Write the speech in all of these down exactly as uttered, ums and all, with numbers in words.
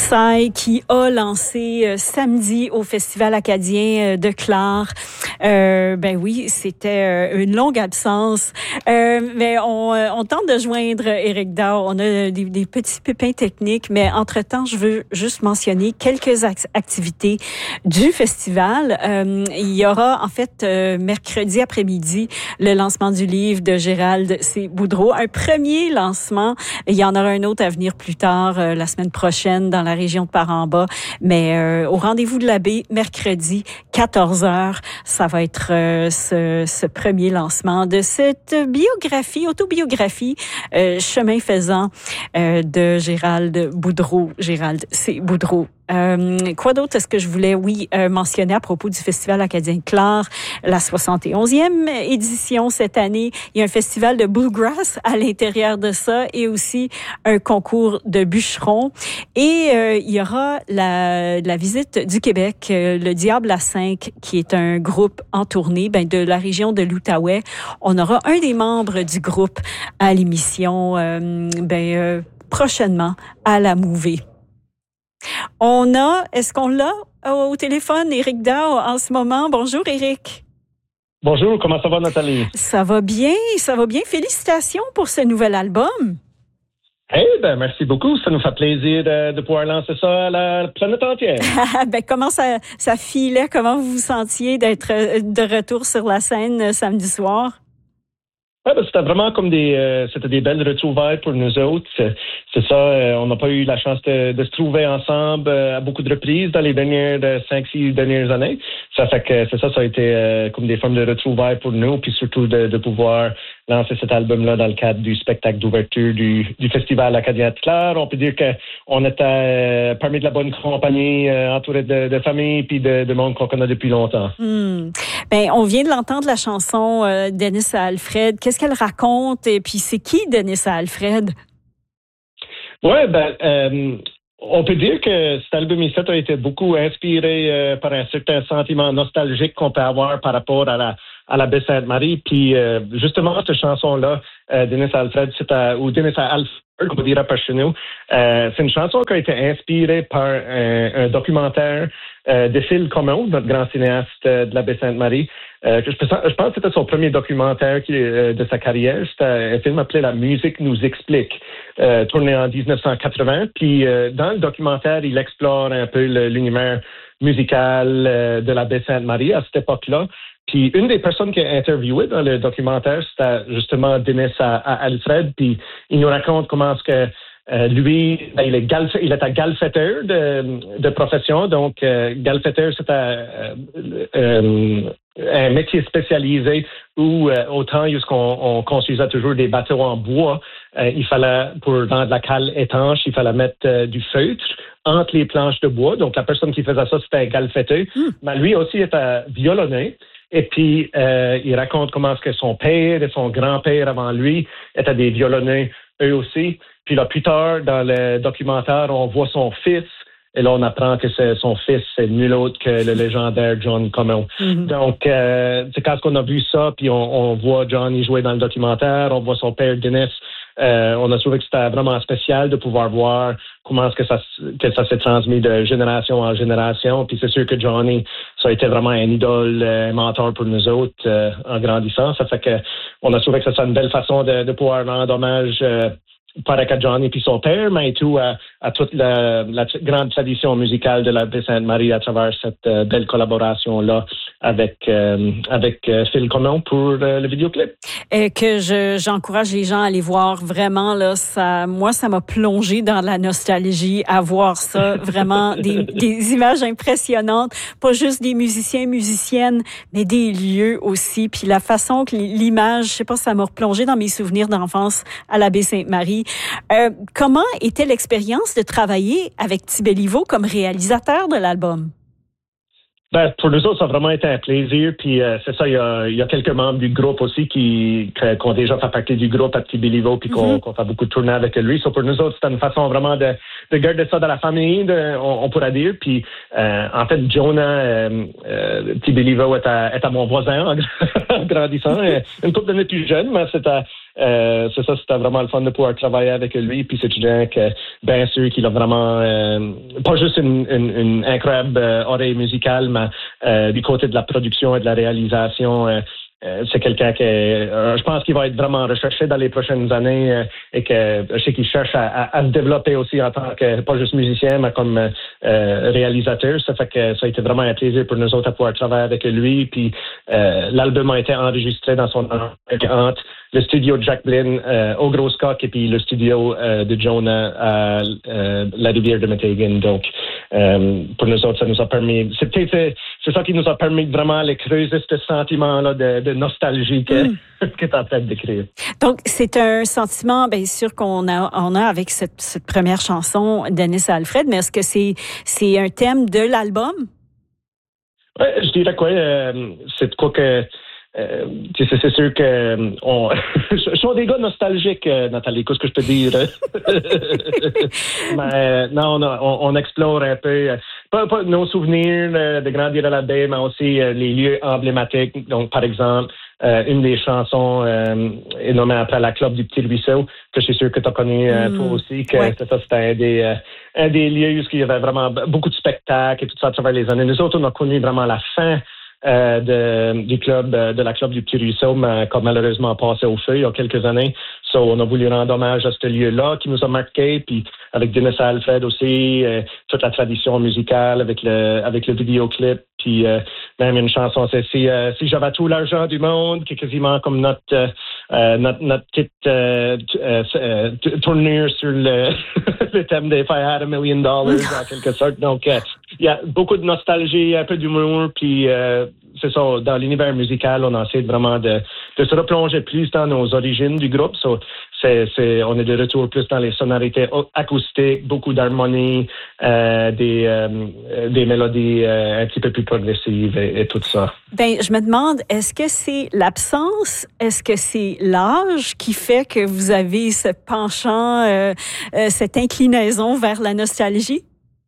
Psy qui a lancé euh, samedi au Festival acadien euh, de Clare. Euh, ben oui, c'était euh, une longue absence, euh, mais on, euh, on tente de joindre Éric Daw. On a des, des petits pépins techniques, mais entre-temps, je veux juste mentionner quelques activités du festival. Euh, il y aura en fait euh, mercredi après-midi le lancement du livre de Gérald C. Boudreau. Un premier lancement. Il y en aura un autre à venir plus tard, euh, la semaine prochaine, dans la région de Par-en-Bas. Mais euh, au rendez-vous de l'abbé, mercredi, quatorze heures, ça va être euh, ce, ce premier lancement de cette biographie, autobiographie, euh, chemin faisant euh, de Gérald Boudreau, Gérald C. Boudreau. Euh, quoi d'autre est-ce que je voulais, oui, euh, mentionner à propos du Festival acadien de Clare, la soixante et onzième édition cette année. Il y a un festival de bluegrass à l'intérieur de ça et aussi un concours de bûcherons. Et euh, il y aura la, la visite du Québec, euh, le Diable à cinq, qui est un groupe en tournée ben, de la région de l'Outaouais. On aura un des membres du groupe à l'émission euh, ben, euh, prochainement à la Mouvée. On a, est-ce qu'on l'a au téléphone, Éric Daw, en ce moment? Bonjour, Éric. Bonjour, comment ça va, Nathalie? Ça va bien, ça va bien. Félicitations pour ce nouvel album. Eh ben, merci beaucoup. Ça nous fait plaisir de, de pouvoir lancer ça à la planète entière. ben, comment ça, ça filait? Comment vous vous sentiez d'être de retour sur la scène samedi soir? Ouais, ben, c'était vraiment comme des, euh, c'était des belles retrouvailles pour nous autres. C'est, c'est ça, euh, on n'a pas eu la chance de, de se trouver ensemble euh, à beaucoup de reprises dans les dernières euh, cinq, six dernières années. Ça fait que c'est ça, ça a été euh, comme des formes de retrouvailles pour nous, puis surtout de, de pouvoir lancer cet album-là dans le cadre du spectacle d'ouverture du, du Festival acadien de Clare. On peut dire que on était euh, parmi de la bonne compagnie, euh, entouré de, de famille puis de, de monde qu'on connaît depuis longtemps. Hmm. Ben, on vient de l'entendre, la chanson euh, Denis à Alfred. Qu'est-ce qu'elle raconte? Et puis, c'est qui Denis à Alfred? Ouais, ben, euh, on peut dire que cet album ici a été beaucoup inspiré euh, par un certain sentiment nostalgique qu'on peut avoir par rapport à la à la baie Sainte-Marie. Puis euh, justement, cette chanson-là, euh, Denis à Alfred, c'est à, ou Denis à Alfred, on dirait par chez nous, euh, c'est une chanson qui a été inspirée par un, un documentaire euh, de Phil Comeau, notre grand cinéaste euh, de la baie Sainte-Marie. Euh, je, je pense que c'était son premier documentaire qui, euh, de sa carrière. C'était un film appelé La musique nous explique, euh, tourné en dix-neuf cent quatre-vingts. Puis euh, dans le documentaire, il explore un peu le, l'univers musical euh, de la baie Sainte-Marie à cette époque-là. Puis une des personnes qui a interviewé dans le documentaire, c'était justement Denis à, à Alfred. Puis il nous raconte comment est-ce que Euh, lui, ben, il est galf, il est un galfetteur de, de profession. Donc, euh, galfetteur, c'est un, euh, un métier spécialisé où, euh, autant qu'on on construisait toujours des bateaux en bois, euh, il fallait, pour rendre la cale étanche, il fallait mettre euh, du feutre entre les planches de bois. Donc, la personne qui faisait ça, c'était un galfetteur. Mm. Mais lui aussi était violonné. Et puis, euh, il raconte comment est-ce que son père et son grand-père avant lui étaient des violonnés, eux aussi. Puis là, plus tard, dans le documentaire, on voit son fils. Et là, on apprend que c'est, son fils, c'est nul autre que le légendaire John Comeau. Mm-hmm. Donc, euh, c'est quand on a vu ça, puis on, on voit Johnny jouer dans le documentaire, on voit son père Denis. Euh, on a trouvé que c'était vraiment spécial de pouvoir voir comment est-ce que ça, que ça s'est transmis de génération en génération. Puis c'est sûr que Johnny, ça a été vraiment un idole, un mentor pour nous autres euh, en grandissant. Ça fait que on a trouvé que ça soit une belle façon de, de pouvoir rendre hommage euh, pas à Johnny puis son père, mais tout à, à toute la, la grande tradition musicale de la baie Sainte-Marie à travers cette euh, belle collaboration-là avec, euh, avec euh, Phil Comeau pour euh, le vidéoclip. Et que je, j'encourage les gens à aller voir vraiment, là, ça, moi, ça m'a plongé dans la nostalgie à voir ça. Vraiment, des, des images impressionnantes. Pas juste des musiciens, musiciennes, mais des lieux aussi. Puis la façon que l'image, je sais pas, ça m'a replongé dans mes souvenirs d'enfance à la baie Sainte-Marie. Euh, comment était l'expérience de travailler avec Thibé Béliveau comme réalisateur de l'album? Ben, pour nous autres, ça a vraiment été un plaisir. Puis euh, c'est ça, il y a, il y a quelques membres du groupe aussi qui, qui ont déjà fait partie du groupe à Thibé Béliveau puis qu'on, mm-hmm. qu'on fait beaucoup de tournées avec lui. So, pour nous autres, c'était une façon vraiment de, de garder ça dans la famille, de, on, on pourrait dire. Puis, euh, en fait, Jonah euh, euh, Tibelivo est à, est à mon voisin en grandissant. Une couple d'années plus jeune, mais c'était, euh, c'est ça, c'était vraiment le fun de pouvoir travailler avec lui. Puis c'est quelqu'un que, bien sûr, qu'il a vraiment, euh, pas juste une, une, une incroyable euh, oreille musicale, mais euh, du côté de la production et de la réalisation. Euh, Euh, c'est quelqu'un qui, euh, je pense qu'il va être vraiment recherché dans les prochaines années euh, et que je sais qu'il cherche à, à, à se développer aussi en tant que, pas juste musicien, mais comme euh, réalisateur. Ça fait que ça a été vraiment un plaisir pour nous autres à pouvoir travailler avec lui. Puis euh, l'album a été enregistré dans son entre le studio de Jack Blinn euh, au Gros Coq et puis le studio euh, de Jonah à euh, la rivière de Métégan. Donc, euh, pour nous autres, ça nous a permis, c'est peut-être, c'est ça qui nous a permis de vraiment aller creuser ce sentiment-là de, de nostalgie que, mm. que tu es en train de décrire. Donc, c'est un sentiment, bien sûr, qu'on a, on a avec cette, cette première chanson d'Ennis Alfred, mais est-ce que c'est, c'est un thème de l'album? Oui, je dirais quoi, euh, c'est quoi que Euh, c'est, c'est sûr que euh, on, je suis des gars nostalgiques, euh, Nathalie, qu'est-ce que je peux dire? Mais euh, non, on, on explore un peu, euh, pas, pas nos souvenirs euh, de grandir à la baie, mais aussi euh, les lieux emblématiques. Donc, par exemple, euh, une des chansons euh, est nommée après la Club du Petit Ruisseau, que je suis sûr que tu as connu euh, mmh, toi aussi, que ouais. c'est ça, c'était un des, euh, un des lieux où il y avait vraiment beaucoup de spectacles et tout ça à travers les années. Nous autres, on a connu vraiment la fin Euh, de, du club, de la Club du Petit Ruisseau, mais qui a malheureusement passé au feu il y a quelques années. So, on a voulu rendre hommage à ce lieu-là qui nous a marqué, puis avec Dennis Alfred aussi, euh, toute la tradition musicale avec le avec le vidéoclip, puis euh, même une chanson, c'est si, euh, si j'avais tout l'argent du monde, qui est quasiment comme notre euh, notre, notre petite euh, euh, euh, tournure sur le, le thème des If I Had a Million Dollars, en quelque sorte. Donc, il euh, y a beaucoup de nostalgie, un peu d'humour, puis euh, c'est ça, dans l'univers musical, on essaie vraiment de, de se replonger plus dans nos origines du groupe. So, c'est, c'est, on est de retour plus dans les sonorités acoustiques, beaucoup d'harmonie, euh, des, euh, des mélodies euh, un petit peu plus progressives et, et tout ça. Ben, je me demande, est-ce que c'est l'absence, est-ce que c'est l'âge qui fait que vous avez ce penchant, euh, euh, cette inclinaison vers la nostalgie?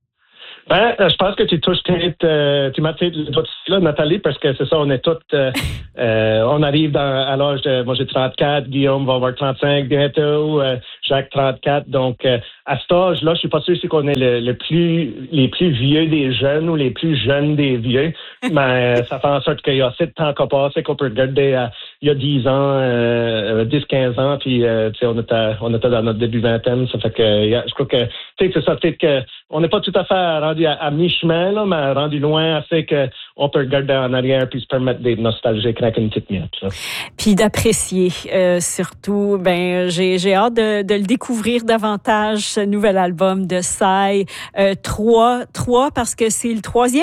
Ben, je pense que tu touches peut-être, euh, tu m'as fait le doigt dessus là, Nathalie, parce que c'est ça, on est toutes, euh, euh, on arrive dans, à l'âge de, moi j'ai trente-quatre, Guillaume va avoir trente-cinq bientôt, euh, Jacques trente-quatre, donc euh, à cet âge-là, je suis pas sûr si qu'on est le, le plus, les plus vieux des jeunes ou les plus jeunes des vieux, mais euh, ça fait en sorte qu'il y a assez de temps qu'on passe et qu'on peut regarder à, il y a dix ans, euh, dix quinze ans, puis euh, tu sais, on était, on était dans notre début vingtaine, ça fait que, yeah, je crois que, tu sais, c'est ça, peut-être que on n'est pas tout à fait rendu à, à mi-chemin, là, mais rendu loin assez qu'on peut regarder en arrière puis se permettre d'être nostalgique avec une petite miette. Là. Puis d'apprécier, euh, surtout, ben j'ai, j'ai hâte de, de le découvrir davantage, ce nouvel album de Psy. Euh, trois, trois parce que c'est le troisième?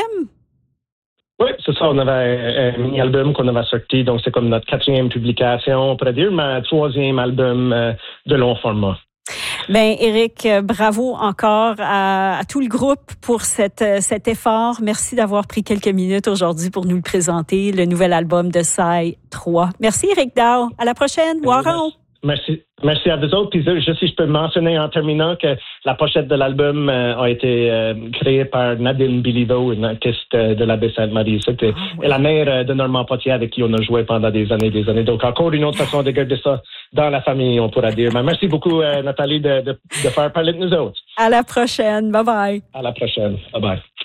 Oui, c'est ça. On avait un, un mini-album qu'on avait sorti, donc c'est comme notre quatrième publication, on pourrait dire, mais un troisième album euh, de long format. Ben, Éric, bravo encore à, à tout le groupe pour cette, cet effort. Merci d'avoir pris quelques minutes aujourd'hui pour nous le présenter, le nouvel album de Psy trois. Merci, Éric Daou. À la prochaine. Warren. Merci. Merci à vous autres. Puis juste si je peux mentionner en terminant que la pochette de l'album euh, a été euh, créée par Nadine Biliveau, une artiste euh, de la baie Sainte-Marie. C'était oh, oui. la mère euh, de Normand Potier avec qui on a joué pendant des années et des années. Donc encore une autre façon de garder ça dans la famille, on pourra dire. Mais merci beaucoup, euh, Nathalie, de, de, de faire parler de nous autres. À la prochaine. Bye bye. À la prochaine. Bye bye.